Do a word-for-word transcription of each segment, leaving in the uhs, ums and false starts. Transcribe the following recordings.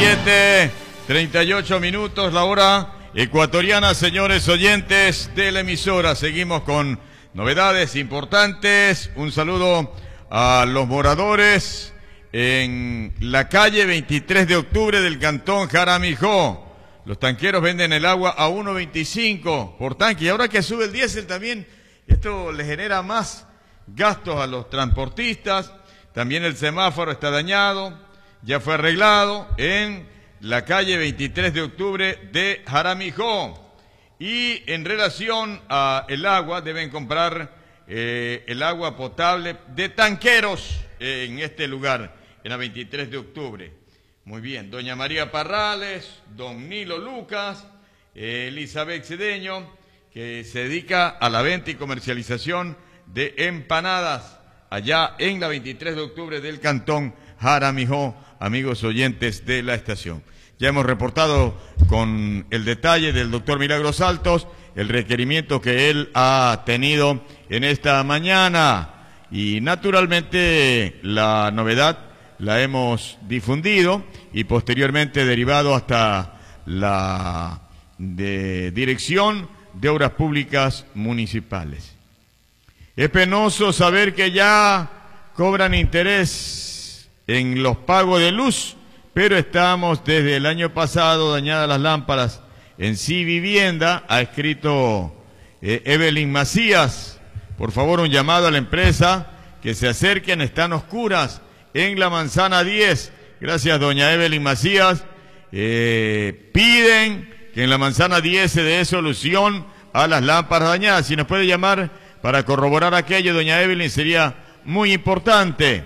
siete, treinta y ocho minutos, la hora ecuatoriana, señores oyentes de la emisora. Seguimos con novedades importantes. Un saludo a los moradores en la calle veintitrés de octubre del cantón Jaramijó. Los tanqueros venden el agua a uno veinticinco por tanque. Y ahora que sube el diésel también, esto le genera más gastos a los transportistas. También el semáforo está dañado, ya fue arreglado en la calle veintitrés de octubre de Jaramijó. Y en relación a el agua, deben comprar eh, el agua potable de tanqueros eh, en este lugar, en la veintitrés de octubre. Muy bien, doña María Parrales, don Nilo Lucas, eh, Elizabeth Cedeño, que se dedica a la venta y comercialización de empanadas allá en la veintitrés de octubre del cantón Jaramijó, amigos oyentes de la estación. Ya hemos reportado con el detalle del doctor Milagros Altos el requerimiento que él ha tenido en esta mañana y naturalmente la novedad la hemos difundido y posteriormente derivado hasta la de Dirección de Obras Públicas Municipales. Es penoso saber que ya cobran interés en los pagos de luz, pero estamos desde el año pasado dañadas las lámparas en Sí Vivienda, ha escrito eh, Evelyn Macías. Por favor, un llamado a la empresa que se acerquen, están oscuras en la manzana diez. Gracias, doña Evelyn Macías. Eh, piden que en la manzana diez se dé solución a las lámparas dañadas. Si nos puede llamar para corroborar aquello, doña Evelyn, sería muy importante.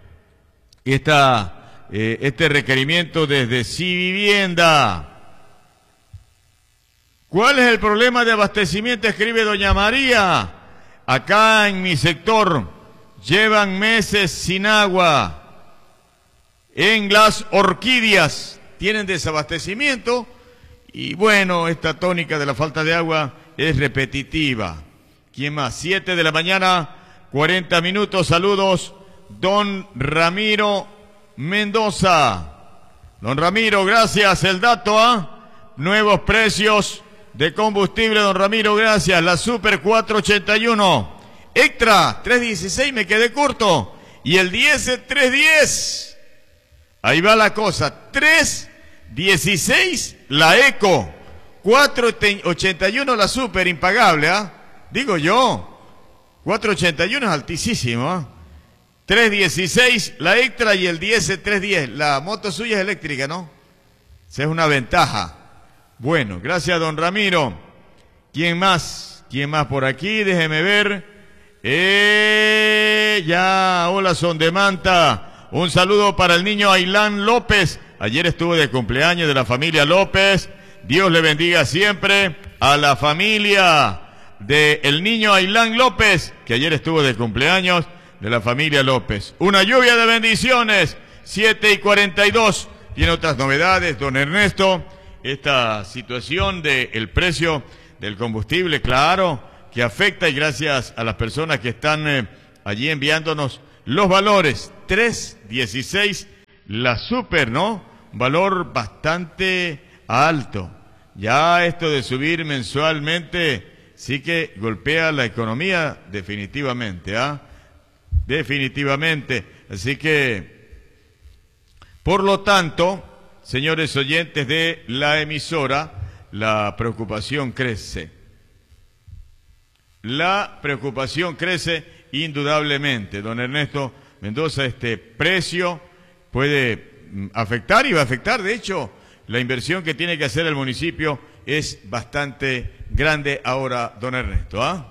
Esta, eh, este requerimiento desde Sí Vivienda. ¿Cuál es el problema de abastecimiento? Escribe doña María. Acá en mi sector llevan meses sin agua. En las Orquídeas tienen desabastecimiento y bueno, esta tónica de la falta de agua es repetitiva. ¿Quién más? Siete de la mañana, cuarenta minutos. Saludos, don Ramiro Mendoza. Don Ramiro, gracias. El dato, ¿ah? ¿eh? Nuevos precios de combustible, don Ramiro, gracias. La Super cuatro ochenta y uno. Extra, tres dieciséis, me quedé corto. Y el diésel, tres diez. Ahí va la cosa. tres dieciséis, la Eco. cuatro ochenta y uno, la Super, impagable, ¿ah? ¿eh? Digo yo. cuatro ochenta y uno es altísimo, ¿eh? tres dieciséis, la Extra, y el diésel, tres diez. La moto suya es eléctrica, ¿no? Esa es una ventaja. Bueno, gracias, don Ramiro. ¿Quién más? ¿Quién más por aquí? Déjeme ver. Eh, ya, hola, son de Manta. Un saludo para el niño Ailán López. Ayer estuvo de cumpleaños de la familia López. Dios le bendiga siempre a la familia de el niño Ailán López, que ayer estuvo de cumpleaños de la familia López. Una lluvia de bendiciones. siete y cuarenta y dos. Tiene otras novedades, don Ernesto. Esta situación del precio del combustible, claro, que afecta, y gracias a las personas que están eh, allí enviándonos los valores. tres dieciséis, la Super, ¿no? Valor bastante alto. Ya esto de subir mensualmente sí que golpea la economía definitivamente, ¿ah? Definitivamente. Así que, por lo tanto, señores oyentes de la emisora, la preocupación crece. La preocupación crece indudablemente. Don Ernesto Mendoza, este precio puede afectar y va a afectar. De hecho, la inversión que tiene que hacer el municipio es bastante grande ahora, don Ernesto, ¿ah?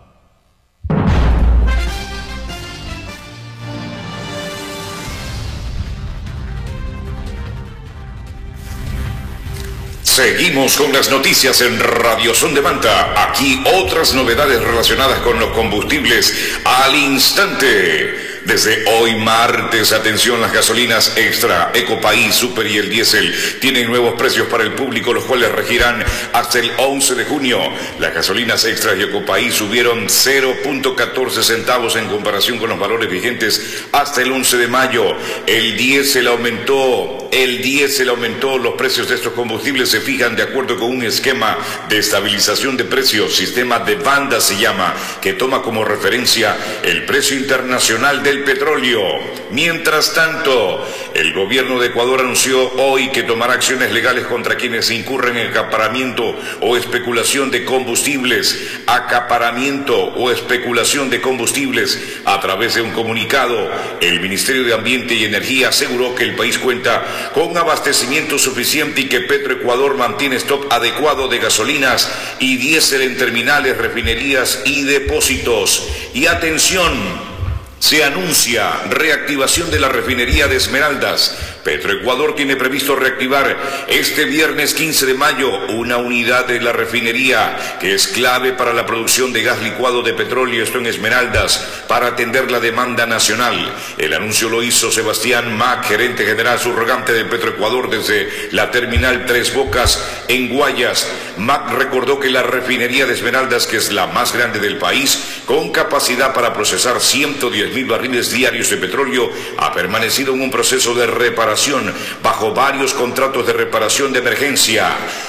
Seguimos con las noticias en Radio Son de Manta. Aquí otras novedades relacionadas con los combustibles al instante. Desde hoy martes, atención, las gasolinas Extra, Ecopaís, Super y el diésel tienen nuevos precios para el público, los cuales regirán hasta el once de junio. Las gasolinas Extra y Ecopaís subieron cero punto catorce centavos en comparación con los valores vigentes hasta el once de mayo. El diésel aumentó, el diésel aumentó, los precios de estos combustibles se fijan de acuerdo con un esquema de estabilización de precios, sistema de banda se llama, que toma como referencia el precio internacional del petróleo. Mientras tanto, el gobierno de Ecuador anunció hoy que tomará acciones legales contra quienes incurren en acaparamiento o especulación de combustibles, acaparamiento o especulación de combustibles. A través de un comunicado, el Ministerio de Ambiente y Energía aseguró que el país cuenta con abastecimiento suficiente y que Petroecuador mantiene stock adecuado de gasolinas y diésel en terminales, refinerías y depósitos. Y atención, se anuncia reactivación de la refinería de Esmeraldas. Petroecuador tiene previsto reactivar este viernes quince de mayo una unidad de la refinería que es clave para la producción de gas licuado de petróleo, esto en Esmeraldas, para atender la demanda nacional. El anuncio lo hizo Sebastián Mac, gerente general subrogante de Petroecuador desde la terminal Tres Bocas en Guayas. Mac recordó que la refinería de Esmeraldas, que es la más grande del país, con capacidad para procesar ciento diez mil barriles diarios de petróleo, ha permanecido en un proceso de reparación bajo varios contratos de reparación de emergencia.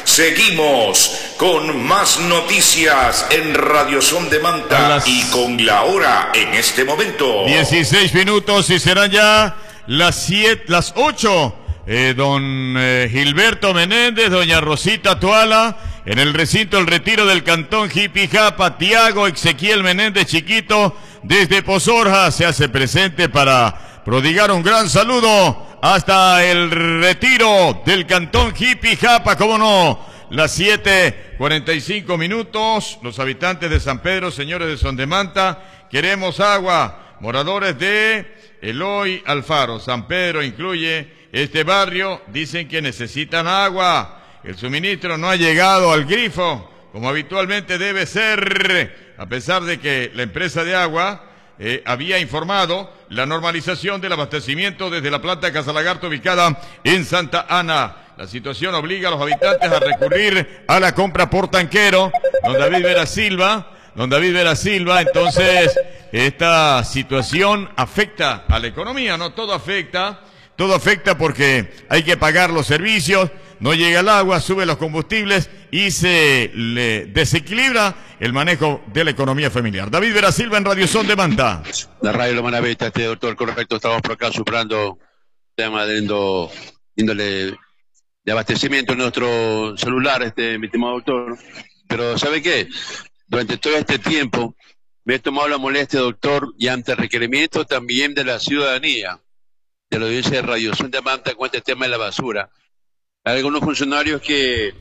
Seguimos con más noticias en Radio Son de Manta las... y con la hora en este momento. dieciséis minutos y serán ya las siete, las ocho. Eh, don eh, Gilberto Menéndez, doña Rosita Tuala, en el recinto El Retiro del Cantón Jipijapa. Tiago Ezequiel Menéndez Chiquito desde Pozorja se hace presente para prodigar un gran saludo hasta el Retiro del Cantón Jipijapa, cómo no, las siete cuarenta y cinco minutos. Los habitantes de San Pedro, señores de Son de Manta, queremos agua. Moradores de Eloy Alfaro, San Pedro incluye este barrio, dicen que necesitan agua. El suministro no ha llegado al grifo como habitualmente debe ser, a pesar de que la empresa de agua eh, había informado la normalización del abastecimiento desde la planta de Casalagarto ubicada en Santa Ana. La situación obliga a los habitantes a recurrir a la compra por tanquero. Don David Vera Silva, don David Vera Silva, entonces esta situación afecta a la economía, ¿no? Todo afecta. Todo afecta porque hay que pagar los servicios, no llega el agua, suben los combustibles y se le desequilibra el manejo de la economía familiar. David Vera Silva en Radio Son de Manta. La radio Lo Manavita, este doctor, correcto, estamos por acá superando tema de indo, índole de abastecimiento en nuestro celular, este, mi estimado doctor. Pero ¿sabe qué? Durante todo este tiempo me he tomado la molestia, doctor, y ante requerimiento también de la ciudadanía, de la audiencia de Radio Son de Manta, con este tema de la basura. Hay algunos funcionarios que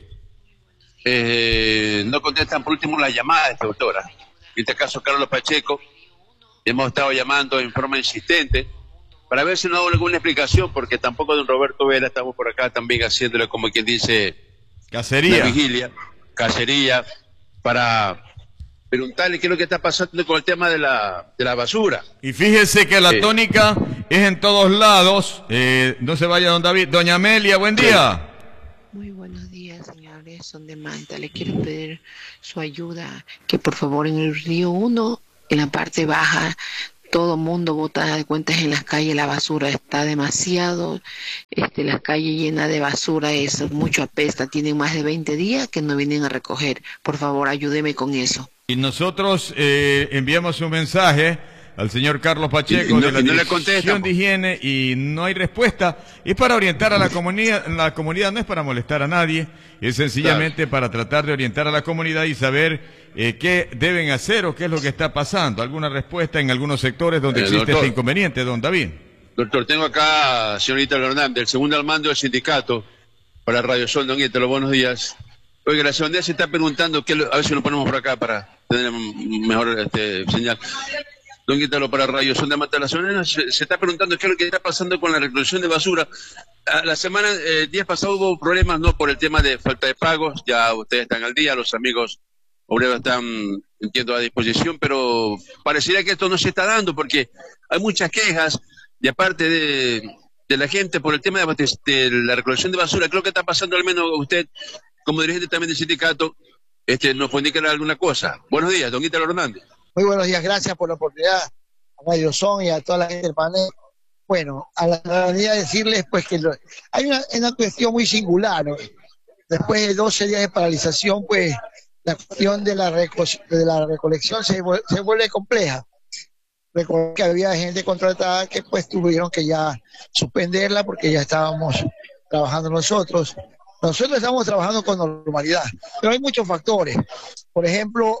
eh, no contestan por último las llamadas, doctora. En este caso, Carlos Pacheco, hemos estado llamando en forma insistente para ver si no hago alguna explicación, porque tampoco don Roberto Vela, estamos por acá también haciéndole como quien dice cacería, la vigilia, cacería, para preguntarle qué es lo que está pasando con el tema de la, de la basura. Y fíjese que la eh, tónica es en todos lados. Eh, no se vaya don David. Doña Amelia, buen día. Muy buenos días, señores Son de Manta. Le quiero pedir su ayuda, que por favor en el Río uno, en la parte baja, todo mundo bota de cuentas en las calles, la basura está demasiado, este, las calles llenas de basura, es mucho apesta, tienen más de veinte días que no vienen a recoger. Por favor, ayúdeme con eso. Y nosotros eh, enviamos un mensaje al señor Carlos Pacheco y, y no, de la no Dirección de Higiene y no hay respuesta. Es para orientar a la comunidad, la comunidad no es para molestar a nadie, es sencillamente claro, para tratar de orientar a la comunidad y saber eh, qué deben hacer o qué es lo que está pasando. ¿Alguna respuesta en algunos sectores donde eh, existe doctor, este inconveniente, don David? Doctor, tengo acá a señorita Hernández, el segundo al mando del sindicato para Radio Sol, don Ítalo, buenos días. Oiga, la señora se está preguntando, qué, a ver si lo ponemos por acá para tener mejor este, señal. Don Ítalo, para Radio Son de Manta, la señora se, se está preguntando qué es lo que está pasando con la recolección de basura. La semana, eh, días pasados hubo problemas, ¿no? Por el tema de falta de pagos, ya ustedes están al día, los amigos obreros están, entiendo, a disposición, pero parecería que esto no se está dando porque hay muchas quejas de aparte de, de la gente por el tema de, de la recolección de basura. Creo que está pasando, al menos usted, como dirigente también del sindicato, este, nos puede indicar alguna cosa. Buenos días, don Ítalo Hernández. Muy buenos días, gracias por la oportunidad a Radio Son y a toda la gente del panel. Bueno, a la realidad decirles pues que lo, hay una, una cuestión muy singular, ¿no? Después de doce días de paralización, pues la cuestión de la, reco de la recolección se, se vuelve compleja. Recuerdo que había gente contratada que pues tuvieron que ya suspenderla porque ya estábamos trabajando nosotros. Nosotros estamos trabajando con normalidad, pero hay muchos factores. Por ejemplo,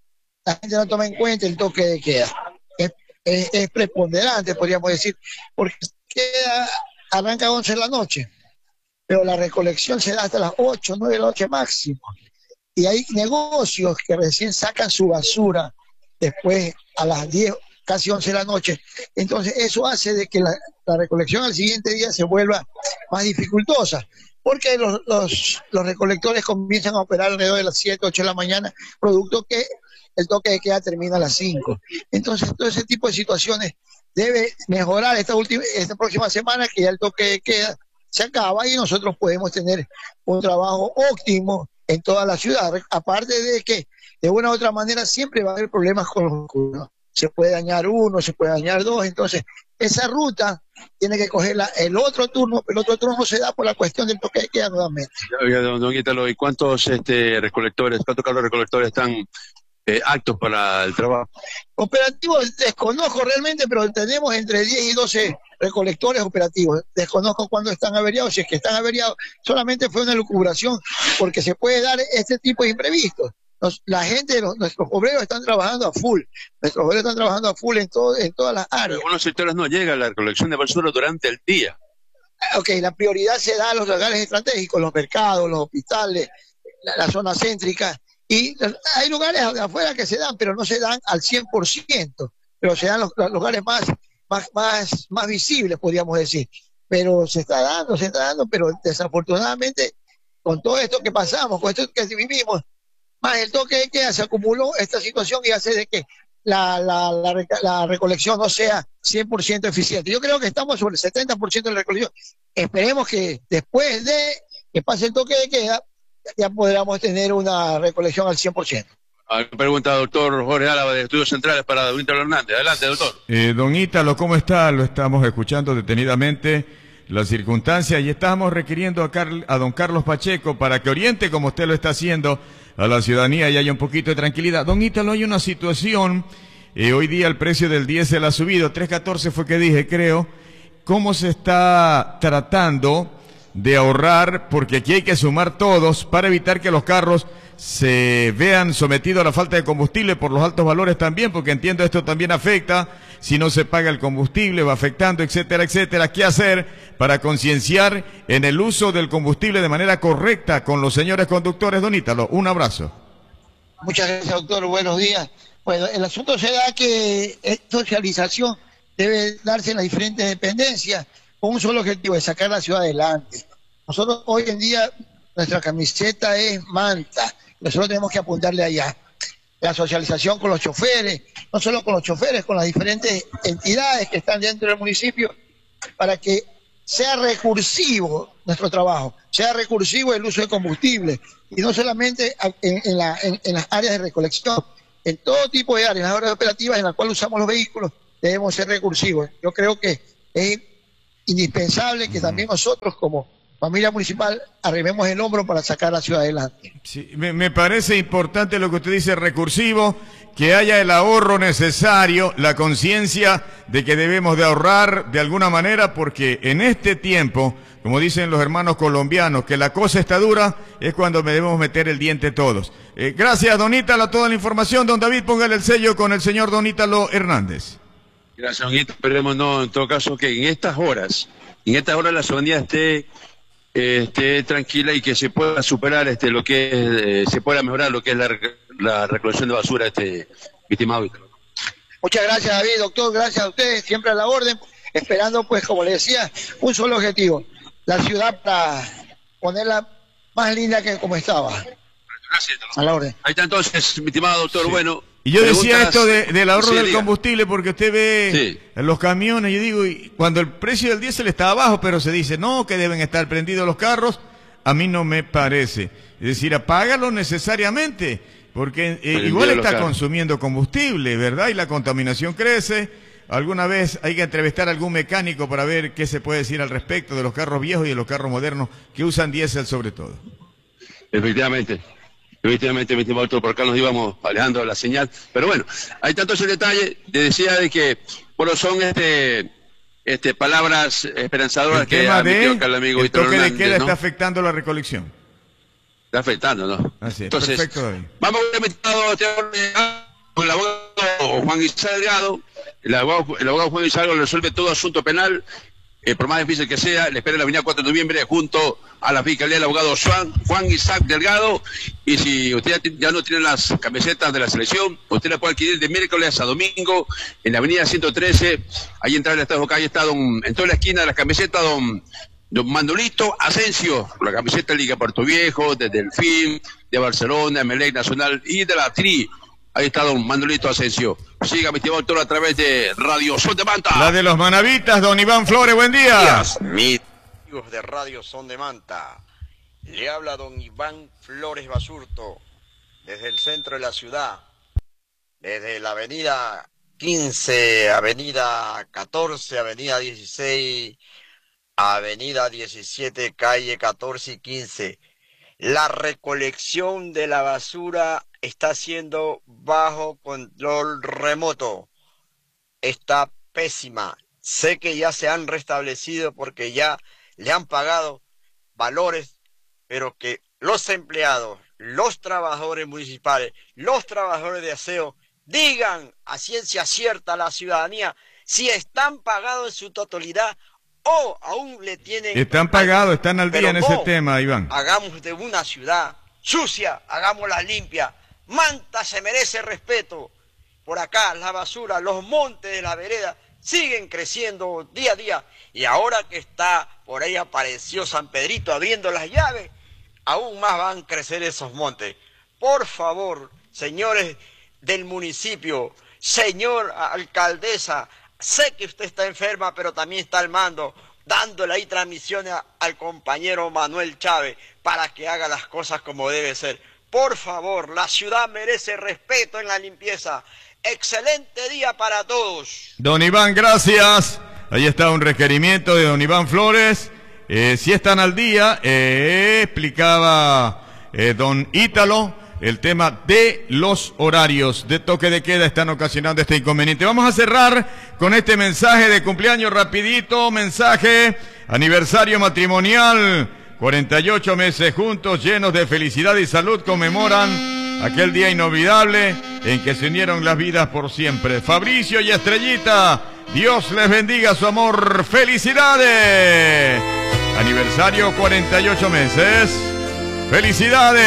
la gente no toma en cuenta el toque de queda. Es, es, es preponderante, podríamos decir, porque queda, arranca a once de la noche, pero la recolección se da hasta las ocho, nueve de la noche máximo. Y hay negocios que recién sacan su basura después a las diez, casi once de la noche. Entonces eso hace de que la, la recolección al siguiente día se vuelva más dificultosa, porque los, los, los recolectores comienzan a operar alrededor de las siete, ocho de la mañana, producto que el toque de queda termina a las cinco. Entonces todo ese tipo de situaciones debe mejorar esta, última, esta próxima semana, que ya el toque de queda se acaba y nosotros podemos tener un trabajo óptimo en toda la ciudad. Aparte de que de una u otra manera siempre va a haber problemas con los vehículos. Se puede dañar uno, se puede dañar dos, entonces esa ruta tiene que cogerla el otro turno, pero el otro turno se da por la cuestión del toque de queda nuevamente. Oiga, don, don Ítalo, ¿y cuántos este, recolectores, cuántos carros recolectores están eh, aptos para el trabajo? Operativos desconozco realmente, pero tenemos entre diez y doce recolectores operativos. Desconozco cuándo están averiados, si es que están averiados, solamente fue una lucubración, porque se puede dar este tipo de imprevistos. Nos, la gente, los, nuestros obreros están trabajando a full, nuestros obreros están trabajando a full en, todo, en todas las áreas. En algunos sectores no llega la recolección de basura durante el día. Ok, la prioridad se da a los lugares estratégicos, los mercados, los hospitales, la, la zona céntrica, y hay lugares afuera que se dan, pero no se dan al cien por ciento, pero se dan los, los lugares más, más, más, más visibles, podríamos decir. Pero se está dando, se está dando, pero desafortunadamente, con todo esto que pasamos, con esto que vivimos, más el toque de queda, se acumuló esta situación y hace de que la, la, la, la recolección no sea cien por ciento eficiente. Yo creo que estamos sobre el setenta por ciento de la recolección. Esperemos que después de que pase el toque de queda, ya podamos tener una recolección al cien por ciento. Pregunta doctor Jorge Álava de Estudios Centrales para don Ítalo Hernández. Adelante, doctor. Eh, don Ítalo, ¿cómo está? Lo estamos escuchando detenidamente, las circunstancias, y estamos requiriendo a, Carl, a don Carlos Pacheco para que oriente, como usted lo está haciendo, a la ciudadanía y haya un poquito de tranquilidad. Don Ítalo, hay una situación, eh, hoy día el precio del diésel ha subido, tres catorce fue que dije, creo. ¿Cómo se está tratando de ahorrar? Porque aquí hay que sumar todos para evitar que los carros se vean sometidos a la falta de combustible por los altos valores también, porque entiendo esto también afecta, si no se paga el combustible, va afectando, etcétera, etcétera. ¿Qué hacer para concienciar en el uso del combustible de manera correcta con los señores conductores? Don Ítalo, un abrazo. Muchas gracias, doctor. Buenos días. Bueno, el asunto se da que esta socialización debe darse en las diferentes dependencias con un solo objetivo, de sacar la ciudad adelante. Nosotros hoy en día, nuestra camiseta es manta. Nosotros tenemos que apuntarle allá. La socialización con los choferes, no solo con los choferes, con las diferentes entidades que están dentro del municipio, para que sea recursivo nuestro trabajo, sea recursivo el uso de combustible, y no solamente en, en, la, en, en las áreas de recolección, en todo tipo de áreas, en las áreas operativas en las cuales usamos los vehículos, debemos ser recursivos. Yo creo que es indispensable que también nosotros como familia municipal arrimemos el hombro para sacar a la ciudad adelante. Sí, me, me parece importante lo que usted dice, recursivo, que haya el ahorro necesario, la conciencia de que debemos de ahorrar de alguna manera, porque en este tiempo, como dicen los hermanos colombianos, que la cosa está dura, es cuando debemos meter el diente todos. Eh, gracias, don Ítalo, toda la información. Don David, póngale el sello con el señor don Ítalo Hernández. Gracias, don Ítalo. Esperemos, no, en todo caso, que en estas horas, en estas horas la ciudadanía esté esté tranquila y que se pueda superar este lo que es, eh, se pueda mejorar lo que es la, la recolección de basura, este estimado Ítalo. Muchas gracias, David, doctor, gracias a ustedes, siempre a la orden, esperando pues, como le decía, un solo objetivo, la ciudad para ponerla más linda que como estaba. A la orden. Ahí está entonces, mi estimado doctor. Sí. Bueno. Y yo decía esto de, del ahorro sí, del diga. combustible, porque usted ve sí. en los camiones, yo digo, y cuando el precio del diésel está abajo, pero se dice, no, que deben estar prendidos los carros, a mí no me parece. Es decir, apágalo necesariamente, porque eh, igual está consumiendo combustible, ¿verdad? Y la contaminación crece. Alguna vez hay que entrevistar a algún mecánico para ver qué se puede decir al respecto de los carros viejos y de los carros modernos que usan diésel sobre todo. Efectivamente. Efectivamente, mi estimado doctor, por acá nos íbamos alejando la señal. Pero bueno, hay tantos el detalle. Te decía de que, bueno, son este, este palabras esperanzadoras que ha admitido acá el amigo Víctor Hernández. El toque de queda ¿no? está afectando la recolección. Está afectando, ¿no? Así es, entonces, perfecto, David. Vamos a invitado con el abogado Juan Guisal Delgado. El abogado, el abogado Juan Guisal resuelve todo asunto penal. Eh, por más difícil que sea, le espera en la avenida cuatro de noviembre junto a la Fiscalía del abogado Juan, Juan Isaac Delgado. Y si usted ya, ya no tiene las camisetas de la selección, usted la puede adquirir de miércoles a domingo en la avenida ciento trece. Ahí entra el Estado Calle, está don, en toda la esquina de la camiseta don, don Manolito Asensio, la camiseta de Liga Puerto Viejo, de Delfín, de Barcelona, Emelec Nacional y de la Tri. Ahí está don Manolito Asensio. Siga, mi estimado doctor, a través de Radio Son de Manta. La de los Manavitas, don Iván Flores, buen día. Mis amigos de Radio Son de Manta, le habla don Iván Flores Basurto, desde el centro de la ciudad, desde la avenida quince, avenida catorce, avenida dieciséis, avenida diecisiete, calle catorce y quince. La recolección de la basura está siendo bajo control remoto. Está pésima. Sé que ya se han restablecido porque ya le han pagado valores, pero que los empleados, los trabajadores municipales, los trabajadores de aseo, digan a ciencia cierta a la ciudadanía si están pagados en su totalidad o aún le tienen... Están pagados, están al día en ese tema, Iván. Hagamos de una ciudad sucia, hagámosla limpia. Manta se merece respeto. Por acá la basura, los montes de la vereda siguen creciendo día a día. Y ahora que está, por ahí apareció San Pedrito abriendo las llaves, aún más van a crecer esos montes. Por favor, señores del municipio, señor alcaldesa, sé que usted está enferma, pero también está al mando, dándole ahí transmisiones a, al compañero Manuel Chávez para que haga las cosas como debe ser. Por favor, la ciudad merece respeto en la limpieza. Excelente día para todos. Don Iván, gracias. Ahí está un requerimiento de don Iván Flores. Eh, si están al día, eh, explicaba eh, don Ítalo, el tema de los horarios de toque de queda están ocasionando este inconveniente. Vamos a cerrar con este mensaje de cumpleaños rapidito, mensaje aniversario matrimonial. cuarenta y ocho meses juntos, llenos de felicidad y salud, conmemoran aquel día inolvidable en que se unieron las vidas por siempre. Fabricio y Estrellita, Dios les bendiga su amor. ¡Felicidades! Aniversario cuarenta y ocho meses. ¡Felicidades!